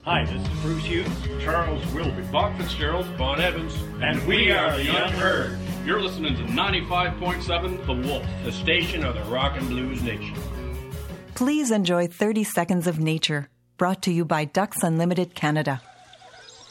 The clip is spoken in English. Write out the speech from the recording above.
Hi, this is Bruce Hughes, Charles Wilby, Bob Fitzgerald, Bon Evans, and we are the Unheard. You're listening to 95.7 The Wolf, the station of the Rock and Blues Nation. Please enjoy 30 Seconds of Nature, brought to you by Ducks Unlimited Canada.